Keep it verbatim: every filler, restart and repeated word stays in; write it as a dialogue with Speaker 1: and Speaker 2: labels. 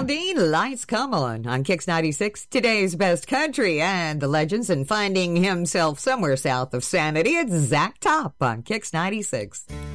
Speaker 1: Dean, Lights Come On on Kix ninety-six, today's best country and the legends and finding himself somewhere south of sanity. It's Zach Top on Kix ninety-six.